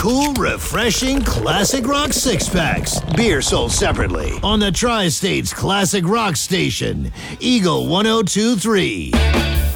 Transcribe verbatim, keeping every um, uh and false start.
cool, refreshing classic rock six-packs. Beer sold separately on the Tri-States Classic Rock Station, Eagle one oh two three.